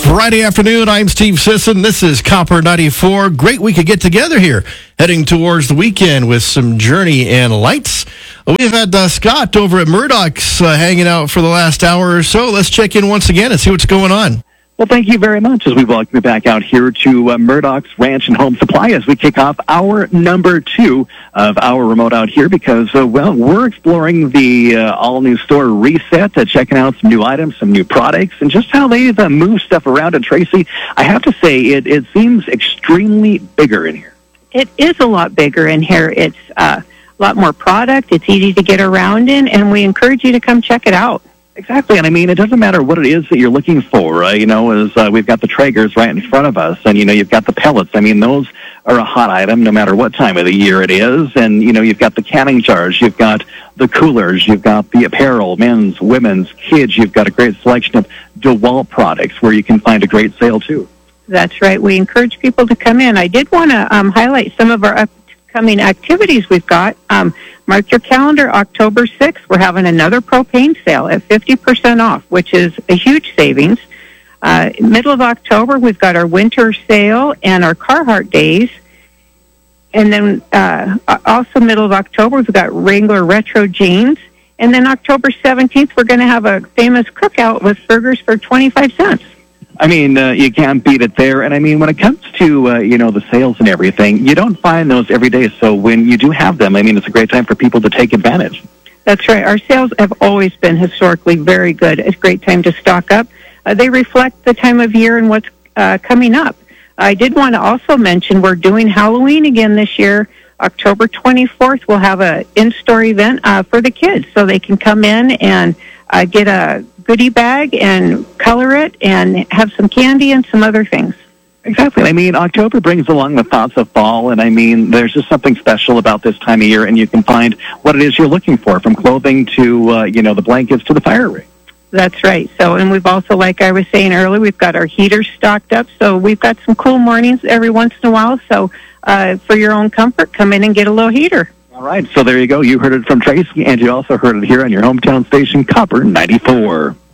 Friday afternoon, I'm Steve Sisson. This is Copper 94. Great we could get together here, heading towards the weekend with some Journey and lights. We've had Scott over at Murdoch's hanging out for the last hour or so. Let's check in once again and see what's going on. Well, thank you very much as we welcome you back out here to Murdoch's Ranch and Home Supply as we kick off hour number 2 of our remote out here because, we're exploring the all-new store reset, checking out some new items, some new products, and just how they've moved stuff around. And Tracy, I have to say, it seems extremely bigger in here. It is a lot bigger in here. It's a lot more product. It's easy to get around in, and we encourage you to come check it out. Exactly, and I mean, it doesn't matter what it is that you're looking for, as we've got the Traegers right in front of us, and, you've got the pellets. I mean, those are a hot item no matter what time of the year it is, and, you've got the canning jars, you've got the coolers, you've got the apparel, men's, women's, kids, you've got a great selection of DeWalt products where you can find a great sale, too. That's right. We encourage people to come in. I did want to highlight some of our upcoming activities we've got. Mark your calendar, October 6th, we're having another propane sale at 50% off, which is a huge savings. Middle of October, we've got our winter sale and our Carhartt days. And then also middle of October, we've got Wrangler Retro Jeans. And then October 17th, we're going to have a famous cookout with burgers for 25 cents. I mean, you can't beat it there. And I mean, when it comes to, the sales and everything, you don't find those every day. So when you do have them, I mean, it's a great time for people to take advantage. That's right. Our sales have always been historically very good. It's a great time to stock up. They reflect the time of year and what's coming up. I did want to also mention we're doing Halloween again this year. October 24th, we'll have an in-store event for the kids so they can come in and get a goodie bag and color it and have some candy and some other things. Exactly. I mean, October brings along the thoughts of fall, and I mean, there's just something special about this time of year, and you can find what it is you're looking for, from clothing to, the blankets to the fire ring. That's right. So, and we've also, like I was saying earlier, we've got our heaters stocked up, so we've got some cool mornings every once in a while, so for your own comfort, come in and get a little heater. All right, so there you go. You heard it from Tracy, and you also heard it here on your hometown station, Copper 94.